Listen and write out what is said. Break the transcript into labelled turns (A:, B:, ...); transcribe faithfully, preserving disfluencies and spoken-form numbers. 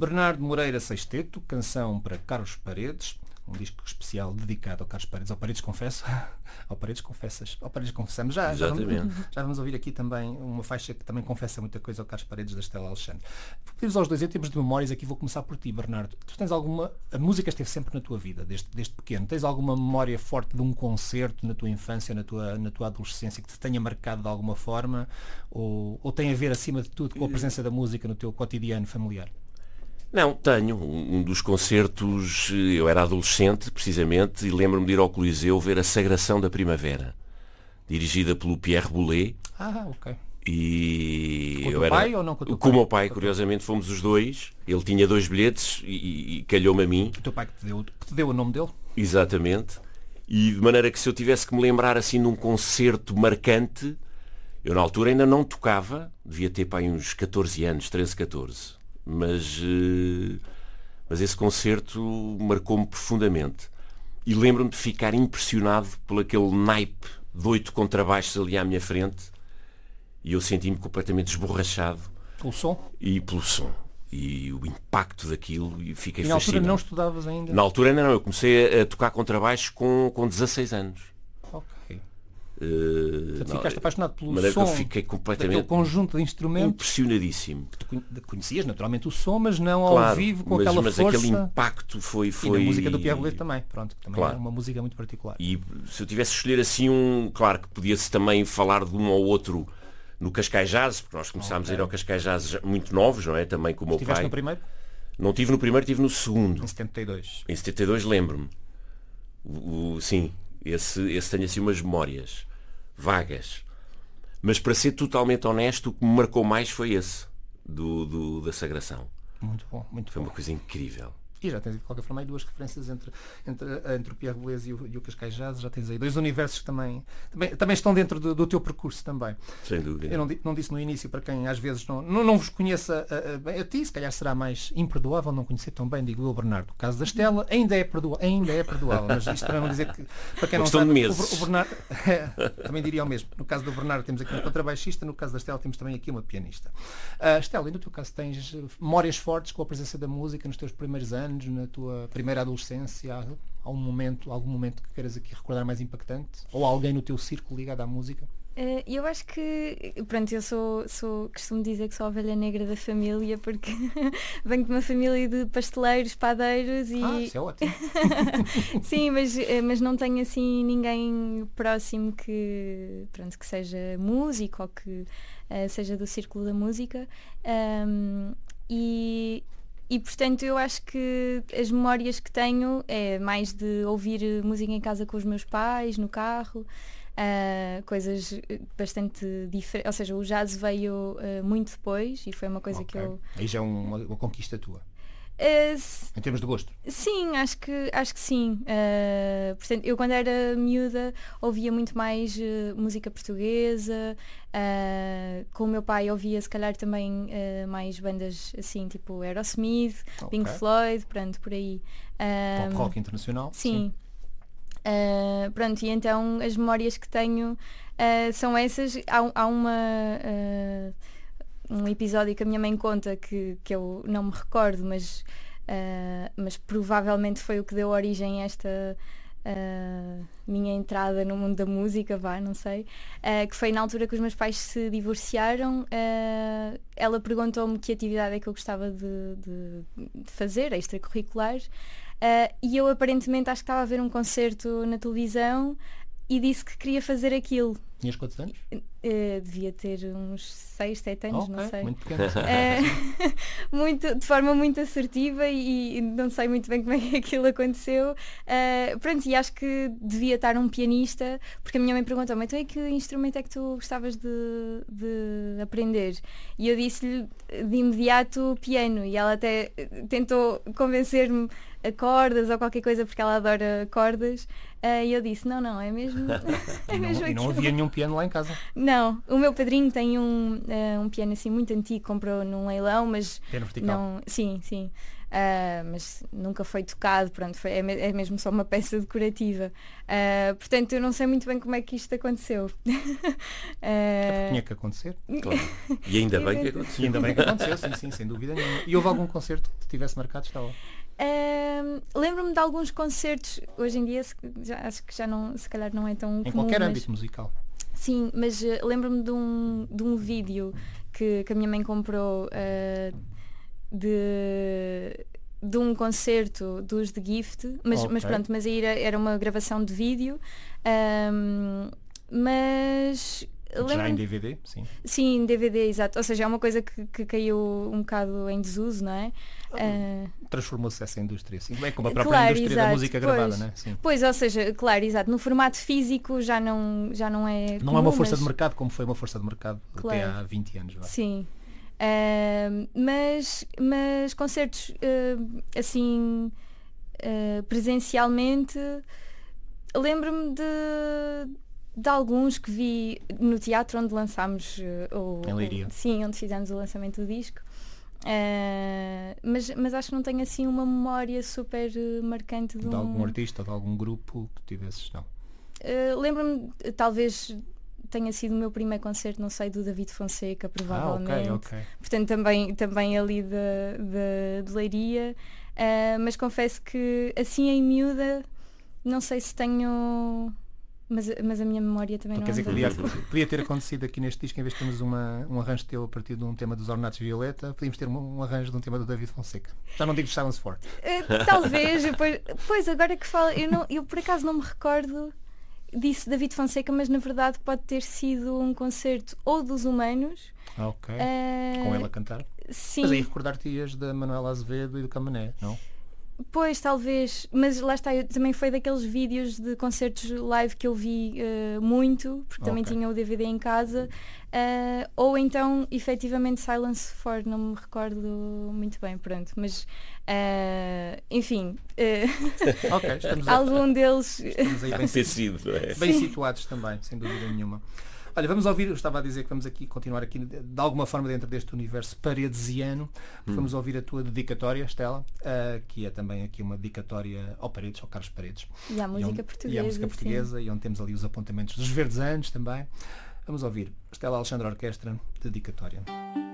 A: Bernardo Moreira Sexteto, canção para Carlos Paredes, um disco especial dedicado ao Carlos Paredes, ao Paredes Confesso, ao Paredes Confessas, ao Paredes Confessamos. Já, já, vamos, já vamos ouvir aqui também uma faixa que também confessa muita coisa ao Carlos Paredes, da Estela Alexandre. Pedimos aos dois, em termos de memórias, aqui vou começar por ti, Bernardo. Tu tens alguma... A música esteve sempre na tua vida, desde, desde pequeno. Tens alguma memória forte de um concerto na tua infância, na tua, na tua adolescência, que te tenha marcado de alguma forma? Ou, ou tem a ver, acima de tudo, com a presença da música no teu cotidiano familiar?
B: Não, tenho. Um dos concertos, eu era adolescente, precisamente, e lembro-me de ir ao Coliseu ver a Sagração da Primavera, dirigida pelo Pierre Boulez.
A: Ah, ok.
B: E
A: com o
B: eu
A: teu
B: era...
A: pai ou não com o teu
B: com
A: pai?
B: o meu pai, curiosamente, fomos os dois. Ele tinha dois bilhetes e, e calhou-me a mim.
A: O teu pai que te, deu, que te deu o nome dele?
B: Exatamente. E de maneira que, se eu tivesse que me lembrar assim de um concerto marcante, eu na altura ainda não tocava, devia ter para aí uns catorze anos, treze, catorze. Mas, mas esse concerto marcou-me profundamente. E lembro-me de ficar impressionado por aquele naipe de oito contrabaixos ali à minha frente, e eu senti-me completamente esborrachado.
A: Pelo som?
B: E pelo som. E o impacto daquilo, e fiquei
A: fascinado. E na altura não estudavas ainda?
B: Na altura ainda não, eu comecei a tocar contrabaixo com, com dezasseis anos.
A: Ok.
B: Uh,
A: Portanto,
B: não,
A: ficaste apaixonado pelo
B: som,
A: som,
B: eu fiquei completamente
A: daquele conjunto de instrumentos.
B: Impressionadíssimo.
A: Que tu conhecias naturalmente o som, mas não
B: claro,
A: ao vivo, com
B: mas,
A: aquela
B: mas
A: força.
B: Mas aquele impacto foi... foi...
A: E na música do Pierre Boulez também, pronto, que também
B: claro.
A: É uma música muito particular.
B: E se eu tivesse de escolher assim um... Claro que podia-se também falar de um ou outro no Cascais Jazz, porque nós começámos okay. a ir ao Cascais Jazz muito novos, não é? Também com o meu pai.
A: Estiveste no primeiro?
B: Não tive no primeiro, tive no segundo.
A: Em setenta e dois.
B: Em setenta e dois lembro-me. O, o, sim, esse, esse tenho assim umas memórias vagas. Mas para ser totalmente honesto, o que me marcou mais foi esse, do, do, da Sagração.
A: Muito bom, muito
B: foi
A: bom.
B: Foi uma coisa incrível.
A: E já tens de qualquer forma aí duas referências entre, entre, entre o Pierre Boulez e o, e o Cascais Jazz, já tens aí dois universos que também, também, também estão dentro do, do teu percurso também.
B: Sem dúvida.
A: Eu não, não disse no início, para quem às vezes não, não, não vos conheça a, a, a ti, se calhar será mais imperdoável não conhecer tão bem, digo eu, Bernardo. O caso da Estela ainda é, perdoa, ainda é perdoável, mas isto para não dizer que, para quem não sabe, o, o Bernardo, é, também diria o mesmo. No caso do Bernardo temos aqui um contrabaixista, no caso da Estela temos também aqui uma pianista. Uh, Estela, e no teu caso tens memórias fortes com a presença da música nos teus primeiros anos, na tua primeira adolescência, há, há um momento, algum momento que queiras aqui recordar mais impactante? Ou alguém no teu círculo ligado à música?
C: Uh, eu acho que, pronto, eu sou, sou, costumo dizer que sou a ovelha negra da família, porque venho de uma família de pasteleiros, padeiros e...
A: Ah, isso é ótimo.
C: Sim, mas, mas não tenho assim ninguém próximo que, pronto, que seja músico ou que uh, seja do círculo da música. Um, e... E, portanto, eu acho que as memórias que tenho é mais de ouvir música em casa com os meus pais, no carro, uh, coisas bastante diferentes. Ou seja, o jazz veio uh, muito depois e foi uma coisa okay. que eu...
A: Aí já é uma, uma conquista tua.
C: Uh, s-
A: em termos de gosto?
C: Sim, acho que, acho que sim. Uh, portanto, eu quando era miúda ouvia muito mais uh, música portuguesa, uh, com o meu pai ouvia se calhar também uh, mais bandas assim, tipo Aerosmith, okay. Pink Floyd, pronto, por aí.
A: Um, Pop rock internacional?
C: Sim. sim. Uh, pronto, e então as memórias que tenho uh, são essas. Há, há uma... Uh, um episódio que a minha mãe conta que, que eu não me recordo, mas, uh, mas provavelmente foi o que deu origem a esta uh, minha entrada no mundo da música, vá, não sei, uh, que foi na altura que os meus pais se divorciaram. Uh, ela perguntou-me que atividade é que eu gostava de, de, de fazer, extracurricular, uh, e eu aparentemente acho que estava a ver um concerto na televisão e disse que queria fazer aquilo.
A: Tinhas quantos anos?
C: Uh, devia ter uns seis, sete anos,
A: okay,
C: não sei.
A: Muito pequeno.
C: Uh, muito, de forma muito assertiva e, e não sei muito bem como é que aquilo aconteceu. Uh, pronto, e acho que devia estar um pianista, porque a minha mãe perguntou-me, então é que instrumento é que tu gostavas de, de aprender? E eu disse-lhe de imediato piano, e ela até tentou convencer-me a cordas ou qualquer coisa, porque ela adora cordas. Uh, e eu disse, não, não, é mesmo, é
A: e não,
C: mesmo
A: e não havia nenhum piano lá em casa?
C: Não, Não, o meu padrinho tem um, uh, um piano assim muito antigo, comprou num leilão, mas
A: piano vertical.
C: Não, sim, sim. Uh, mas nunca foi tocado, pronto, foi, é, me, é mesmo só uma peça decorativa. Uh, portanto, eu não sei muito bem como é que isto aconteceu. uh,
A: é tinha que acontecer.
B: Claro. E ainda bem que aconteceu.
A: E ainda bem que aconteceu, sim, sim, sem dúvida nenhuma. E houve algum concerto que tivesse marcado, Estela?
C: Uh, lembro-me de alguns concertos, hoje em dia já, acho que já não, se calhar não é tão
A: em
C: comum,
A: qualquer
C: mas,
A: âmbito musical.
C: Sim, mas uh, lembro-me de um, de um vídeo que, que a minha mãe comprou uh, de, de um concerto dos The Gift, mas, okay. mas pronto, mas aí era, era uma gravação de vídeo, um, mas
A: já em D V D, sim.
C: Sim, em D V D, exato. Ou seja, é uma coisa que, que caiu um bocado em desuso, não é? Uh...
A: Transformou-se essa indústria, sim. É como a própria
C: claro,
A: indústria
C: exato,
A: da música
C: pois,
A: gravada, não é? Sim.
C: Pois, ou seja, claro, exato. No formato físico já não, já não é
A: Não
C: comum,
A: é uma força
C: mas...
A: de mercado como foi uma força de mercado claro. Até há vinte anos. Vai.
C: Sim. Uh, mas, mas concertos uh, assim uh, presencialmente, lembro-me de, de alguns que vi no teatro onde lançámos uh, o,
A: em Leiria.
C: O, sim, onde fizemos o lançamento do disco. Uh, mas, mas acho que não tenho assim uma memória super uh, marcante de,
A: de
C: um...
A: algum artista ou de algum grupo que tivesses, não?
C: Uh, lembro-me, talvez tenha sido o meu primeiro concerto, não sei, do David Fonseca, provavelmente.
A: Ah, ok, ok.
C: Portanto, também, também ali de, de, de Leiria. Uh, mas confesso que assim em miúda, não sei se tenho... Mas, mas a minha memória também
A: então,
C: não
A: quer dizer que podia, podia ter acontecido aqui neste disco, em vez de termos uma, um arranjo teu a partir de um tema dos Ornatos Violeta, podíamos ter um, um arranjo de um tema do David Fonseca. Já não digo Silence Forte.
C: Uh, talvez, depois, pois agora que falo, eu, não, eu por acaso não me recordo disso David Fonseca, mas na verdade pode ter sido um concerto ou dos Humanos.
A: Ah, ok.
C: Uh,
A: com ele a cantar.
C: Sim.
A: Mas aí recordar-te-ias da Manuela Azevedo e do Camané, não?
C: Pois, talvez, mas lá está, eu também foi daqueles vídeos de concertos live que eu vi uh, muito, porque também okay. tinha o D V D em casa, uh, ou então, efetivamente, Silence For, não me recordo muito bem, pronto, mas, uh, enfim, uh,
A: okay, estamos
C: algum
A: a,
C: deles...
A: Estamos aí bem,
B: situ é?
A: bem situados também, sem dúvida nenhuma. Olha, vamos ouvir, eu estava a dizer que vamos aqui continuar aqui de alguma forma dentro deste universo paredesiano. Hum. Vamos ouvir a tua dedicatória, Estela, uh, que é também aqui uma dedicatória ao Paredes, ao Carlos Paredes.
C: E à música
A: e onde,
C: portuguesa.
A: E à música portuguesa,
C: sim.
A: E onde temos ali os apontamentos dos Verdes Anos também. Vamos ouvir Estela Alexandre Orquestra, dedicatória.